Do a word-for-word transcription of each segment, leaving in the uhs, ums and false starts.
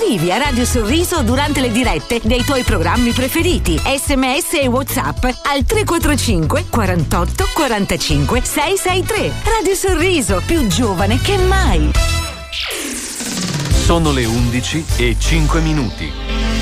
Scrivi a Radio Sorriso durante le dirette dei tuoi programmi preferiti. Sms e WhatsApp al tre quattro cinque quarantotto quarantacinque seicentosessantatré. Radio Sorriso, più giovane che mai. Sono le undici e cinque minuti.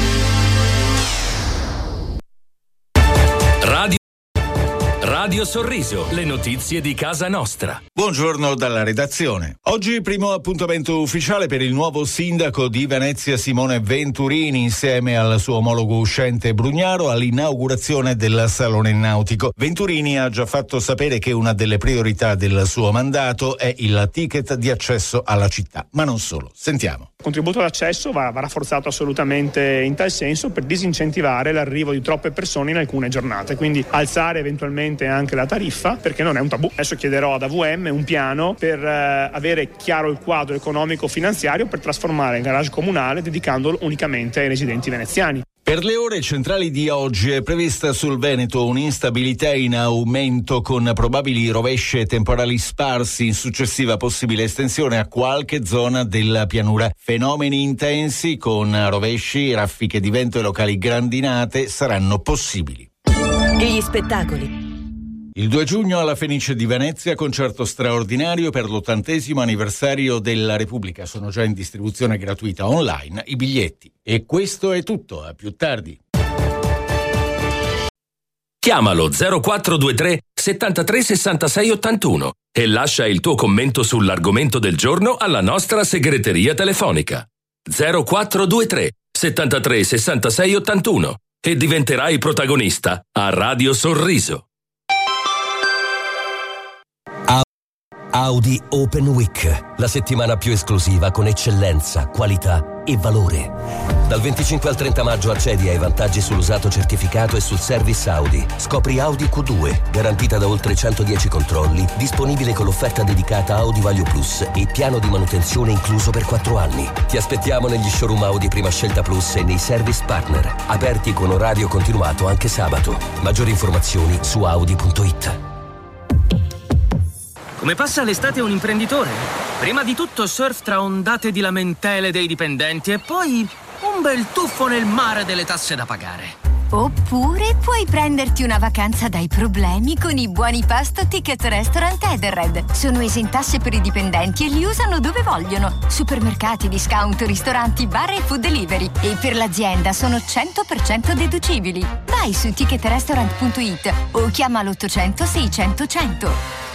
Radio Radio Sorriso, le notizie di casa nostra. Buongiorno dalla redazione. Oggi primo appuntamento ufficiale per il nuovo sindaco di Venezia Simone Venturini insieme al suo omologo uscente Brugnaro all'inaugurazione del Salone Nautico. Venturini ha già fatto sapere che una delle priorità del suo mandato è il ticket di accesso alla città, ma non solo. Sentiamo. Il contributo d'accesso va, va rafforzato assolutamente in tal senso per disincentivare l'arrivo di troppe persone in alcune giornate, quindi alzare eventualmente anche la tariffa, perché non è un tabù. Adesso chiederò ad A V M un piano per eh, avere chiaro il quadro economico-finanziario per trasformare il garage comunale dedicandolo unicamente ai residenti veneziani. Per le ore centrali di oggi è prevista sul Veneto un'instabilità in aumento con probabili rovesce temporali sparsi in successiva possibile estensione a qualche zona della pianura. Fenomeni intensi con rovesci, raffiche di vento e locali grandinate saranno possibili. Gli spettacoli. Il due giugno alla Fenice di Venezia, concerto straordinario per l'ottantesimo anniversario della Repubblica. Sono già in distribuzione gratuita online i biglietti. E questo è tutto, a più tardi. Chiamalo zero quattro due tre settantatré sessantasei ottantuno e lascia il tuo commento sull'argomento del giorno alla nostra segreteria telefonica. zero quattro due tre settantatré sessantasei ottantuno e diventerai protagonista a Radio Sorriso. Audi Open Week, la settimana più esclusiva con eccellenza, qualità e valore. Dal venticinque al trenta maggio accedi ai vantaggi sull'usato certificato e sul service Audi. Scopri Audi Q due, garantita da oltre centodieci controlli, disponibile con l'offerta dedicata Audi Value Plus e piano di manutenzione incluso per quattro anni. Ti aspettiamo negli showroom Audi Prima Scelta Plus e nei service partner, aperti con orario continuato anche sabato. Maggiori informazioni su audi punto it. Come passa l'estate un imprenditore? Prima di tutto surf tra ondate di lamentele dei dipendenti e poi un bel tuffo nel mare delle tasse da pagare. Oppure puoi prenderti una vacanza dai problemi con i buoni pasto Ticket Restaurant Edenred. Sono esentasse per i dipendenti e li usano dove vogliono. Supermercati, discount, ristoranti, bar e food delivery. E per l'azienda sono cento per cento deducibili. Vai su ticket restaurant punto it o chiama l'ottocento seicento cento.